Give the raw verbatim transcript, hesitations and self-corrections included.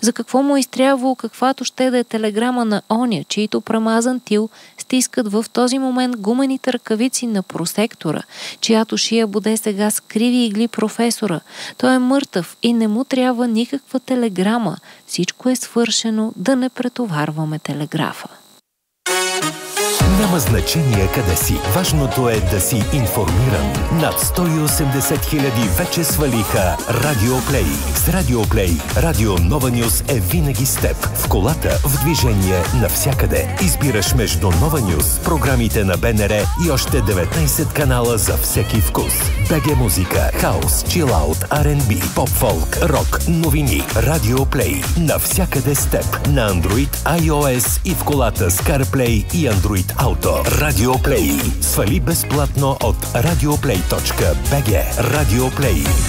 За какво му е изтрябвало каквато ще да е телеграма на оня, чието премазан тил стискат в този момент гумените ръкавици на просектора, чиято шия боде сега с криви игли професора. Той е мъртъв и не му трябва никаква телеграма. Всичко е свършено, да не претоварваме телеграфа. Няма значение къде си. Важното е да си информиран. Над сто и осемдесет хиляди вече свалиха Радиоплей. С Радиоплей Радио Нова Нюз е винаги с теб. В колата, в движение, навсякъде. Избираш между Нова Нюз, програмите на БНР и още деветнайсет канала за всеки вкус. БГ музика, хаус, чилаут, Ар енд Би, поп-фолк, рок, новини. Радиоплей. Навсякъде с теб. На Android, iOS и в колата с CarPlay и Android Auto. Радиоплей. Свали безплатно от радиоплей точка би джи. Радиоплей.